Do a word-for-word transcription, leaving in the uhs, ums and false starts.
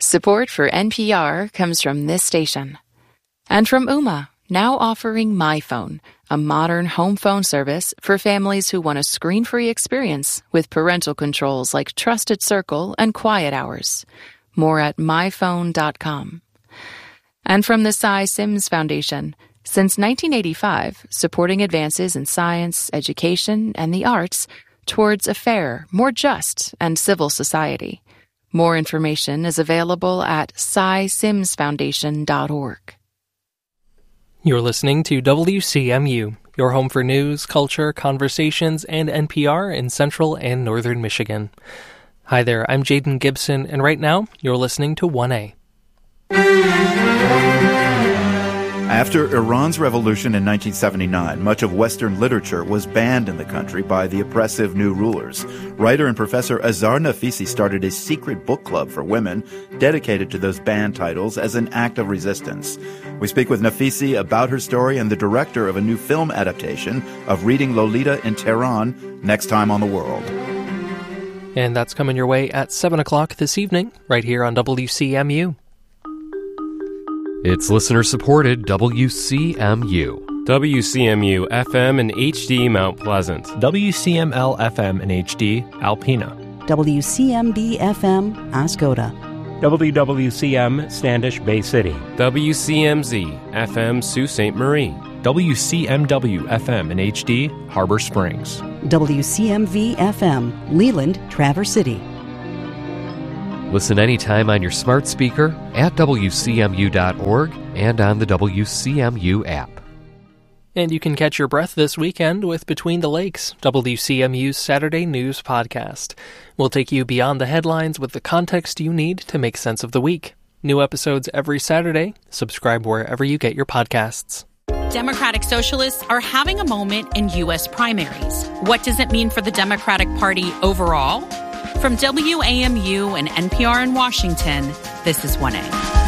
Support for N P R comes from this station. And from Ooma, now offering MyPhone, a modern home phone service for families who want a screen-free experience with parental controls like Trusted Circle and Quiet Hours. More at my phone dot com. And from the Cy Sims Foundation, since nineteen eighty-five, supporting advances in science, education, and the arts towards a fair, more just, and civil society. More information is available at cy sims foundation dot org. You're listening to W C M U, your home for news, culture, conversations, and N P R in Central and Northern Michigan. Hi there, I'm Jaden Gibson, and right now, you're listening to one A. After Iran's revolution in nineteen seventy-nine, much of Western literature was banned in the country by the oppressive new rulers. Writer and professor Azar Nafisi started a secret book club for women dedicated to those banned titles as an act of resistance. We speak with Nafisi about her story and the director of a new film adaptation of Reading Lolita in Tehran next time on The World. And that's coming your way at seven o'clock this evening, right here on W C M U. It's listener-supported W C M U. W C M U F M and H D Mount Pleasant. W C M L F M and H D Alpena. W C M B F M Oscoda. W W C M Standish Bay City. W C M Z F M Sault Ste. Marie. W C M W F M and H D Harbor Springs. W C M V F M Leland, Traverse City. Listen anytime on your smart speaker, at W C M U dot org, and on the W C M U app. And you can catch your breath this weekend with Between the Lakes, W C M U's Saturday news podcast. We'll take you beyond the headlines with the context you need to make sense of the week. New episodes every Saturday. Subscribe wherever you get your podcasts. Democratic Socialists are having a moment in U S primaries. What does it mean for the Democratic Party overall? From W A M U and N P R in Washington, this is one A.